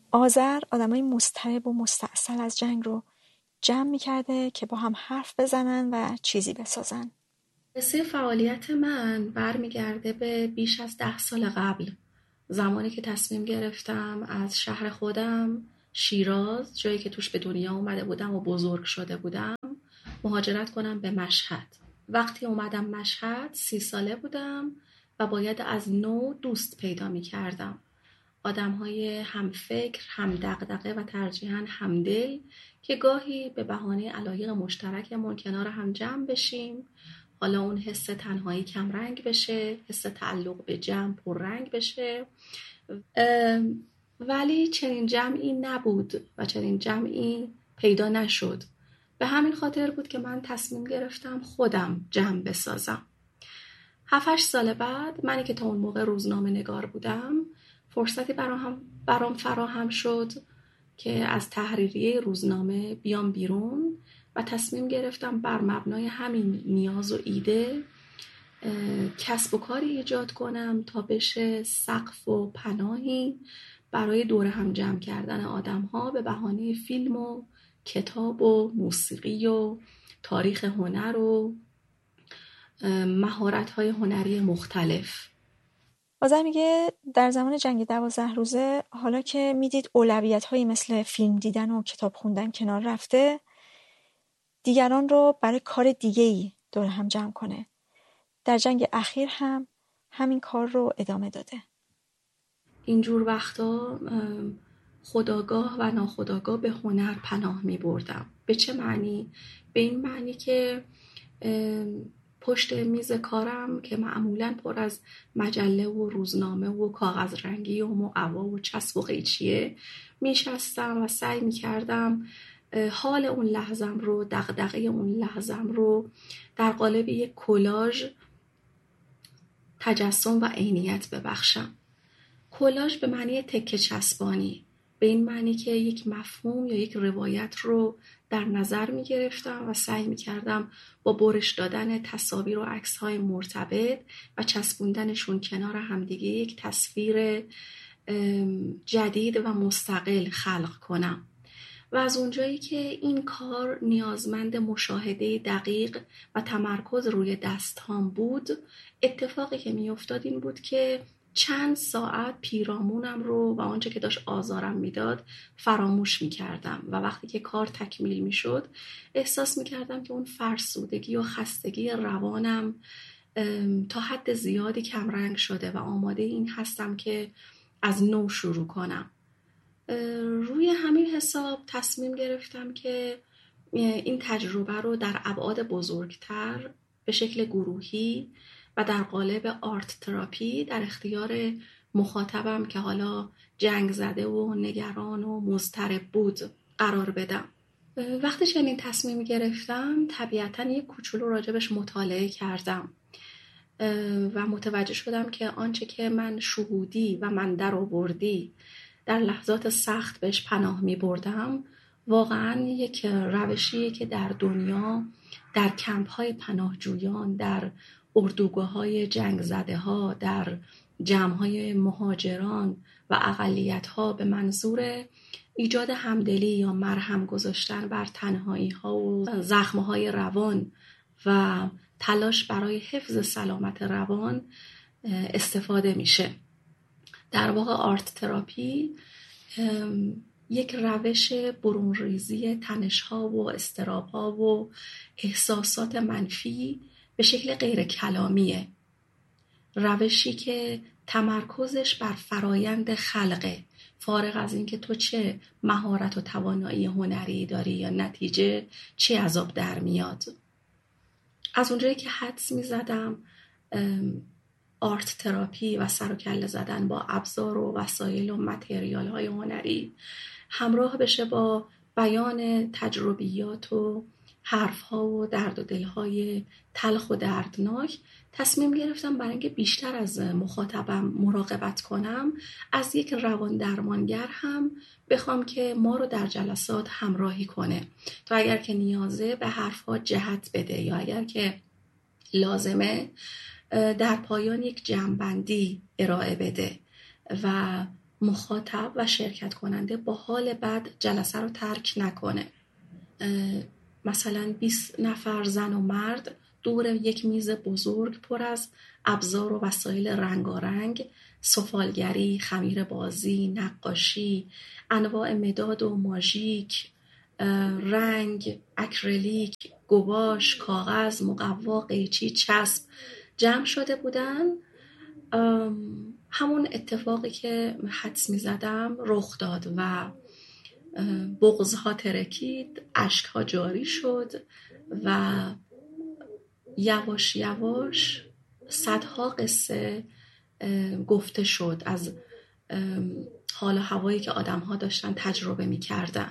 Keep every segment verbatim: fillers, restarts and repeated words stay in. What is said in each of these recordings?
آذر آدمای مضطرب و مستعسل از جنگ رو جمع می‌کرده که با هم حرف بزنن و چیزی بسازن. قصه فعالیت من برمیگرده به بیش از ده سال قبل، زمانی که تصمیم گرفتم از شهر خودم شیراز، جایی که توش به دنیا اومده بودم و بزرگ شده بودم، مهاجرت کنم به مشهد. وقتی اومدم مشهد سی ساله بودم و باید از نو دوست پیدا می کردم. آدم های هم فکر، هم دغدغه و ترجیحاً همدل که گاهی به بهانه علایق مشترکمون کنار هم جمع بشیم، حالا اون حس تنهایی کم رنگ بشه، حس تعلق به جمع پر رنگ بشه. ولی چنین جمعی نبود و چنین جمعی پیدا نشد. به همین خاطر بود که من تصمیم گرفتم خودم جمع بسازم. هفت هشت سال بعد، منی که تا اون موقع روزنامه نگار بودم، فرصتی برام برام فراهم شد که از تحریریه روزنامه بیام بیرون و تصمیم گرفتم بر مبنای همین نیاز و ایده کسب و کاری ایجاد کنم تا بشه سقف و پناهی برای دور هم جمع کردن آدم ها به بهانه فیلم و کتاب و موسیقی و تاریخ هنر و مهارت های هنری مختلف. آذر میگه در زمان جنگ دوازده روزه، حالا که میدید اولویت هایی مثل فیلم دیدن و کتاب خوندن کنار رفته، دیگران رو برای کار دیگه‌ای دور هم جمع کنه. در جنگ اخیر هم همین کار رو ادامه داده. اینجور وقتا خودآگاه و ناخودآگاه به هنر پناه می بردم. به چه معنی؟ به این معنی که پشت میز کارم که معمولاً پر از مجله و روزنامه و کاغذ رنگی و معوا و چسب و قیچیه میشستم و سعی میکردم حال اون لحظم رو، دغدغه اون لحظم رو در قالب یک کلاژ تجسم و عینیت ببخشم. کلاژ به معنی تکه چسبانی، به این معنی که یک مفهوم یا یک روایت رو در نظر می گرفتم و سعی می کردم با برش دادن تصاویر و عکس‌های مرتبط و چسبوندنشون کنار همدیگه یک تصویر جدید و مستقل خلق کنم. و از اونجایی که این کار نیازمند مشاهده دقیق و تمرکز روی دستهام بود، اتفاقی که می افتاد این بود که چند ساعت پیرامونم رو و آنچه که داشت آزارم میداد فراموش میکردم و وقتی که کار تکمیل میشد احساس میکردم که اون فرسودگی و خستگی روانم تا حد زیادی کمرنگ شده و آماده این هستم که از نو شروع کنم. روی همین حساب تصمیم گرفتم که این تجربه رو در ابعاد بزرگتر به شکل گروهی و در قالب آرت تراپی در اختیار مخاطبم که حالا جنگ زده و نگران و مضطرب بود قرار بدم. وقتی چنین تصمیم گرفتم طبیعتاً یک کوچولو راجبش مطالعه کردم و متوجه شدم که آنچه که من شهودی و من در آوردی در لحظات سخت بهش پناه می بردم واقعاً یک روشیه که در دنیا در کمپ های پناهجویان، در اردوگاه های جنگ زده ها، در جمع های مهاجران و اقلیت ها به منظور ایجاد همدلی یا مرهم گذاشتن بر تنهایی ها و زخم های روان و تلاش برای حفظ سلامت روان استفاده میشه. در واقع آرت تراپی یک روش برونریزی تنش‌ها و اضطراب‌ها و احساسات منفی به شکل غیر کلامیه. روشی که تمرکزش بر فرایند خلقه، فارغ از این که تو چه مهارت و توانایی هنری داری یا نتیجه چه عذاب در میاد. از اونجایی که حدس می‌زدم آرت تراپی و سر و کله زدن با ابزار و وسایل و متریال های هنری همراه بشه با بیان تجربیات و حرف ها و درد و دل های تلخ و دردناک، تصمیم گرفتم برای اینکه بیشتر از مخاطبم مراقبت کنم از یک روان درمانگر هم بخوام که ما رو در جلسات همراهی کنه تا اگر که نیازه به حرف ها جهت بده یا اگر که لازمه در پایان یک جمع‌بندی ارائه بده و مخاطب و شرکت کننده با حال بد جلسه رو ترک نکنه. مثلا بیست نفر زن و مرد دور یک میز بزرگ پر از ابزار و وسایل رنگارنگ، سفالگری، خمیر بازی، نقاشی، انواع مداد و ماژیک، رنگ، اکریلیک، گواش، کاغذ، مقوا، قیچی، چسب جمع شده بودن. همون اتفاقی که حدس می زدم رخ داد و بغض‌ها ترکید، اشک‌ها جاری شد و یواش یواش صدها قصه گفته شد از حال و هوایی که آدم‌ها داشتن تجربه می‌کردن.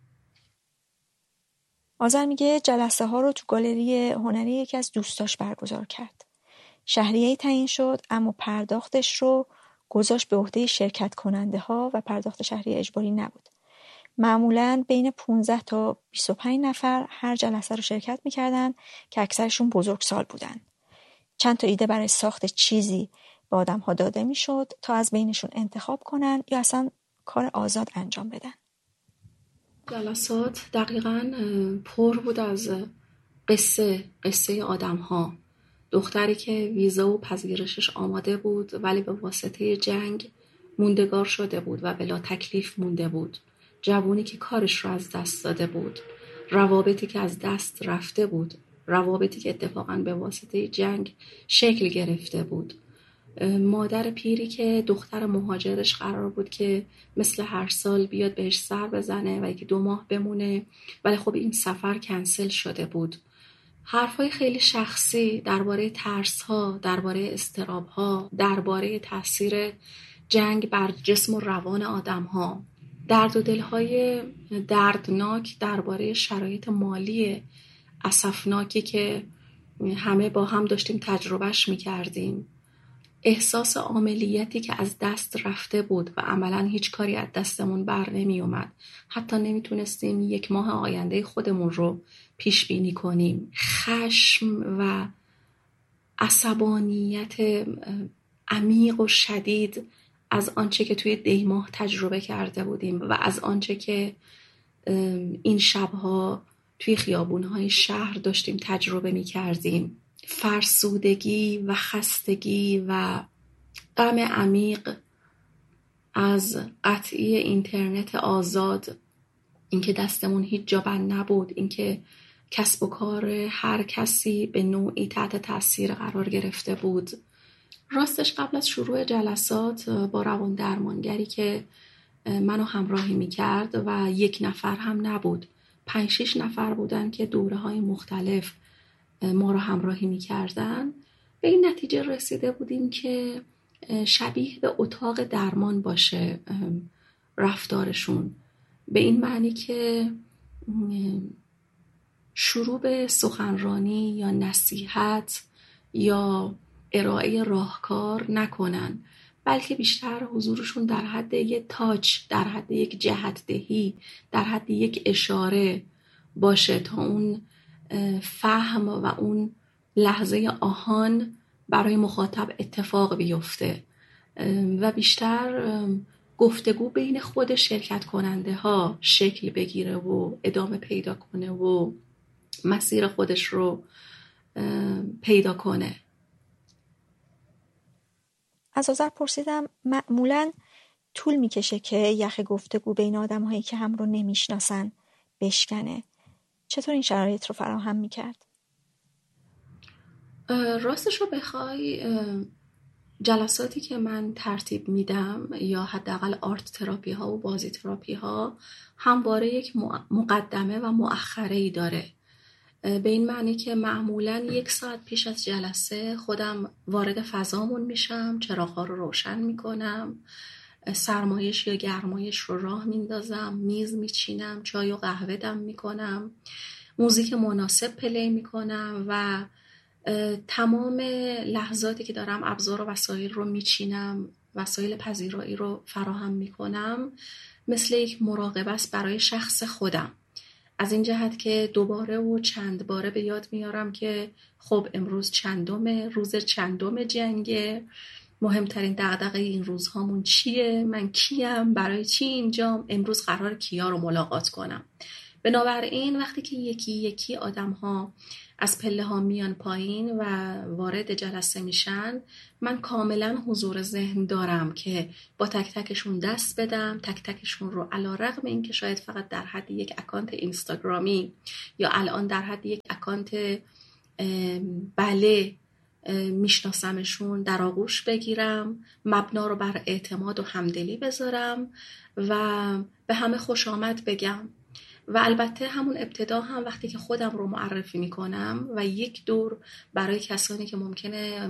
آذر میگه جلسه ها رو تو گالری هنری یکی از دوستاش برگزار کرد. شهریه‌ای تعیین شد اما پرداختش رو گذاشت به عهده شرکت کننده ها و پرداخت شهریه اجباری نبود. معمولاً بین پانزده تا بیست و پنج نفر هر جلسه رو شرکت میکردن که اکثرشون بزرگسال بودن. چند تا ایده برای ساخت چیزی به آدم ها داده میشد تا از بینشون انتخاب کنن یا اصلا کار آزاد انجام بدن. جلسات دقیقاً پر بود از قصه قصه آدم ها. دختری که ویزا و پذیرشش آماده بود ولی به واسطه جنگ موندگار شده بود و بلا تکلیف مونده بود. جوونی که کارش رو از دست داده بود. روابطی که از دست رفته بود. روابطی که اتفاقاً به واسطه جنگ شکل گرفته بود. مادر پیری که دختر مهاجرش قرار بود که مثل هر سال بیاد بهش سر بزنه و یکی دو ماه بمونه، ولی خب این سفر کنسل شده بود. حرفای خیلی شخصی درباره ترس‌ها، درباره اضطراب‌ها، درباره تاثیر جنگ بر جسم و روان آدم‌ها، درد و دل‌های دردناک درباره شرایط مالی اسفناکی که همه با هم داشتیم تجربهش می‌کردیم. احساس عاملیتی که از دست رفته بود و عملاً هیچ کاری از دستمون بر نمی اومد. حتی نمی تونستیم یک ماه آینده خودمون رو پیش بینی کنیم. خشم و عصبانیت عمیق و شدید از آنچه که توی ده ماه تجربه کرده بودیم و از آنچه که این شبها توی خیابون‌های شهر داشتیم تجربه می کردیم. فرسودگی و خستگی و غم عمیق از قطعی اینترنت آزاد، اینکه دستمون هیچ جا بند نبود، اینکه کسب و کار هر کسی به نوعی تحت تاثیر قرار گرفته بود. راستش قبل از شروع جلسات با روان درمانگری که منو همراهی میکرد و یک نفر هم نبود، پنج شش نفر بودن که دوره های مختلف ما رو همراهی میکردن، به این نتیجه رسیده بودیم که شبیه به اتاق درمان باشه رفتارشون، به این معنی که شروع به سخنرانی یا نصیحت یا ارائه راهکار نکنن، بلکه بیشتر حضورشون در حد یک تاچ، در حد یک جهت دهی، در حد یک اشاره باشه تا اون فهم و اون لحظه آهان برای مخاطب اتفاق بیفته و بیشتر گفتگو بین خود شرکت کننده ها شکل بگیره و ادامه پیدا کنه و مسیر خودش رو پیدا کنه. از آذر پرسیدم معمولاً طول میکشه که یخ گفتگو بین آدم هایی که هم رو نمیشناسن بشکنه. چطور این شرایط رو فراهم میکرد؟ راستش رو بخوای جلساتی که من ترتیب میدم یا حداقل آرت تراپی ها و بازی تراپی ها همواره یک مقدمه و مؤخره ای داره، به این معنی که معمولاً یک ساعت پیش از جلسه خودم وارد فضامون میشم، چراغ‌ها رو روشن میکنم، سرمایش یا گرمایش رو راه میندازم، میز میچینم، چای و قهوه دم میکنم، موزیک مناسب پلی میکنم و تمام لحظاتی که دارم ابزار و وسایل رو میچینم، وسایل پذیرایی رو فراهم میکنم، مثل یک مراقبه است برای شخص خودم، از این جهت که دوباره و چند باره به یاد میارم که خب امروز چندم روز چندم جنگه مهمترین دغدغه این روزهامون چیه، من کیم، برای چی اینجام، امروز قرار کیا رو ملاقات کنم. بنابراین وقتی که یکی یکی آدم ها از پله ها میان پایین و وارد جلسه میشن، من کاملا حضور ذهن دارم که با تک تکشون دست بدم، تک تکشون رو علی رغم این که شاید فقط در حد یک اکانت اینستاگرامی یا الان در حد یک اکانت بله میشناسمشون در آغوش بگیرم، مبنا رو بر اعتماد و همدلی بذارم و به همه خوش آمد بگم. و البته همون ابتدا هم وقتی که خودم رو معرفی میکنم و یک دور برای کسانی که ممکنه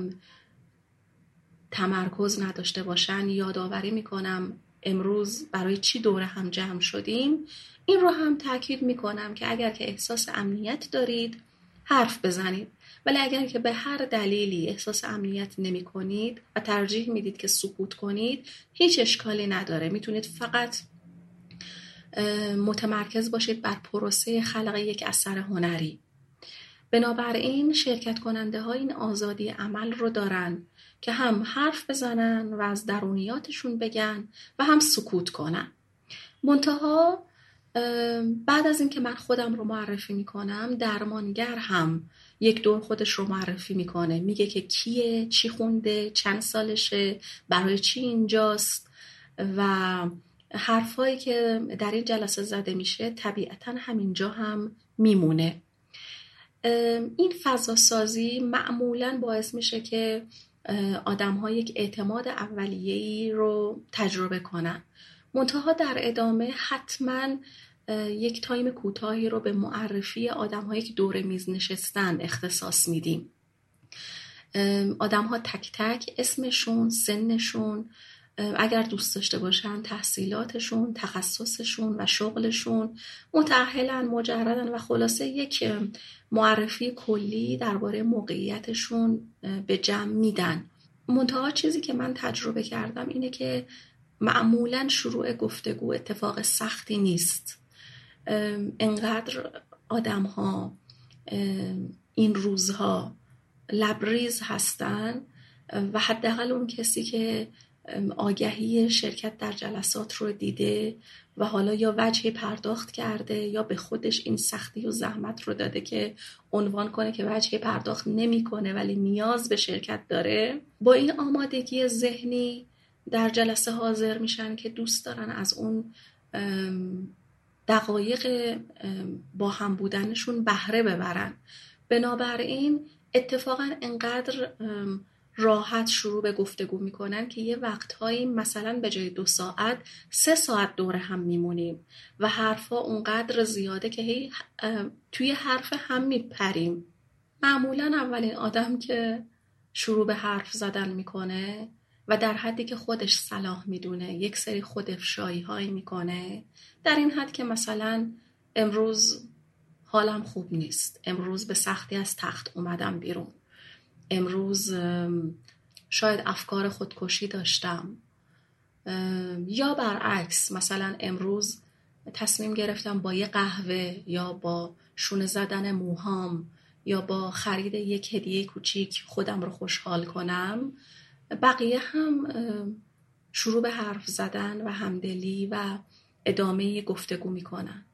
تمرکز نداشته باشن یادآوری میکنم امروز برای چی دوره هم جمع شدیم. این رو هم تاکید میکنم که اگر که احساس امنیت دارید حرف بزنید، ولی اگر که به هر دلیلی احساس امنیت نمی کنید و ترجیح میدید که سکوت کنید، هیچ اشکالی نداره. میتونید فقط متمرکز باشید بر پروسه خلق یک اثر هنری. بنابراین شرکت کننده ها این آزادی عمل رو دارن که هم حرف بزنن و از درونیاتشون بگن و هم سکوت کنن. منتها بعد از این که من خودم رو معرفی میکنم، درمانگر هم یک دور خودش رو معرفی میکنه، میگه که کیه، چی خونده، چند سالشه، برای چی اینجاست و حرفایی که در این جلسه زده میشه طبیعتاً همینجا هم میمونه. این فضا سازی معمولاً باعث میشه که آدم‌ها یک اعتماد اولیه‌ای رو تجربه کنن. منتها در ادامه حتماً یک تایم کوتاهی رو به معرفی آدم‌هایی که دور میز نشستن اختصاص میدیم. آدم‌ها تک تک اسمشون، سنشون، اگر دوست داشته باشن تحصیلاتشون، تخصصشون و شغلشون، متأهلن، مجردن و خلاصه یک معرفی کلی درباره موقعیتشون به جمع میدن. منتها چیزی که من تجربه کردم اینه که معمولاً شروع گفتگو اتفاق سختی نیست. انقدر آدم ها این روزها لبریز هستن و حداقل اون کسی که آگهی شرکت در جلسات رو دیده و حالا یا وجهی پرداخت کرده یا به خودش این سختی و زحمت رو داده که عنوان کنه که وجهی پرداخت نمی کنه ولی نیاز به شرکت داره، با این آمادگی ذهنی در جلسه حاضر میشن که دوست دارن از اون دقایق با هم بودنشون بهره ببرن. بنابراین اتفاقا انقدر راحت شروع به گفتگو میکنن که یه وقتهایی مثلا به جای دو ساعت سه ساعت دور هم میمونیم و حرفا اونقدر زیاده که هی توی حرف هم میپریم. معمولا اولین آدم که شروع به حرف زدن میکنه و در حدی که خودش صلاح میدونه یک سری خودافشایی هایی میکنه، در این حد که مثلا امروز حالم خوب نیست، امروز به سختی از تخت اومدم بیرون، امروز شاید افکار خودکشی داشتم، یا برعکس مثلا امروز تصمیم گرفتم با یه قهوه یا با شونه زدن موهام یا با خرید یک هدیه کوچیک خودم رو خوشحال کنم. بقیه هم شروع به حرف زدن و همدلی و ادامه گفتگو میکنن.